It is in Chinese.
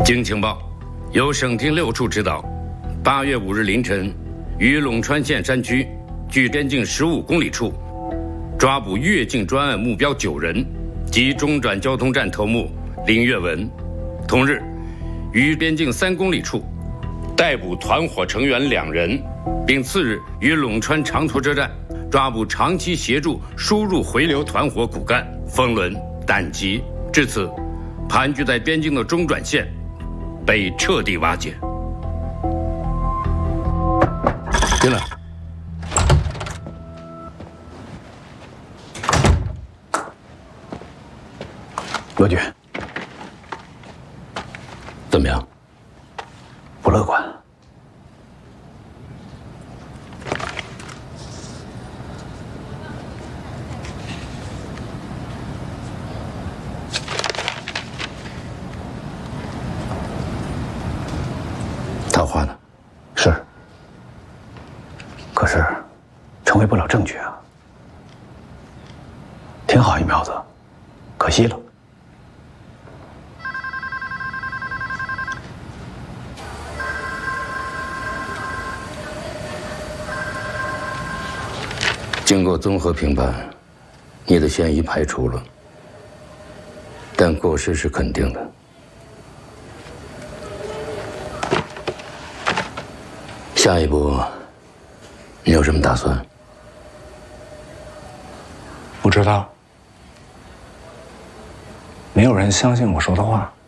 经情报，由省厅6处指导，8月5日凌晨，于陇川县山区距边境15公里处，抓捕越境专案目标9人及中转交通站头目林月文。同日，于边境3公里处逮捕团伙成员2人，并次日于陇川长途车站抓捕长期协助输入回流团伙骨干冯伦、胆吉。至此，盘踞在边境的中转线被彻底瓦解。进来。 罗局， 怎么样？ 不乐观。 套话呢？ 是，可是成为不了证据啊。挺好一苗子，可惜了。 经过综合评判，你的嫌疑排除了，但过失是肯定的。下一步，你有什么打算？ 不知道。没有人相信我说的话。